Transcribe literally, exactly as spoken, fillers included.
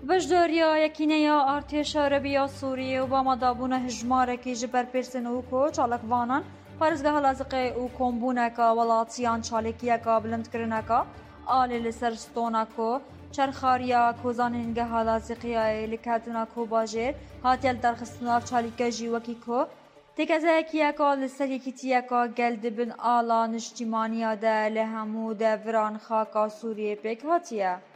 بەشداریە یەکینەیە ئارتێشە عەرەبیە سووریە و بامەدابوونە هژمارێکی ji berpêrsên û ku çalakvanan parêzgeha Laziqê û kombûneka welatîyan çalakiyeka bilindkirineka alê li ser stona ku çerxariya kozanîngeha Laziqiyayê li ketina Kobajêr hatiye li derxistin av çalîke jî wekî ku têkezeyekiyeka li ser yekîtiyeka gel dibin ala niştimaniya de li hemû deviran xaka Sûriyê pêk hatiye.